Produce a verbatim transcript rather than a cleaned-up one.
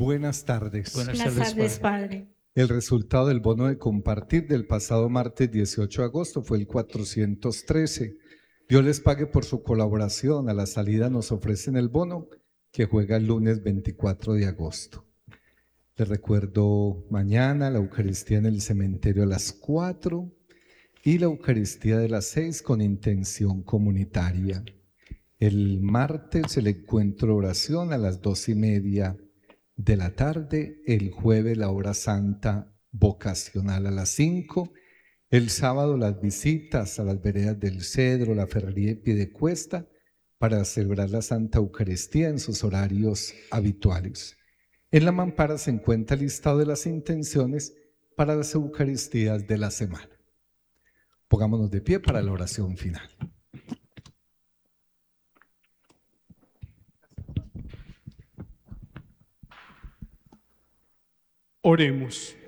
Buenas tardes. Buenas Buenas tardes, tardes, padre. padre. El resultado del bono de compartir del pasado martes dieciocho de agosto fue el cuatrocientos trece. Dios les pague por su colaboración. A la salida nos ofrecen el bono que juega el lunes veinticuatro de agosto. Les recuerdo mañana la Eucaristía en el cementerio a las cuatro y la Eucaristía de las seis con intención comunitaria. El martes el encuentro de oración a las dos y media de la tarde, el jueves la hora santa vocacional a las cinco, el sábado las visitas a las veredas del Cedro, la Ferrería de Piedecuesta para celebrar la Santa Eucaristía en sus horarios habituales. En la mampara se encuentra el listado de las intenciones para las Eucaristías de la semana. Pongámonos de pie para la oración final. Oremos.